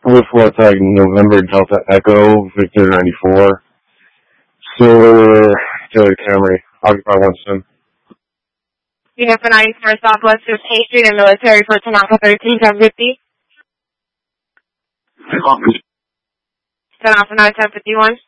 with what's like November Delta Echo, Victor 94, Silver, Taylor Camry, Occupy 1 Unit for 94 Southwest 15th Street and Military for Tanaka 13, 1050. 10 off 9, 1051.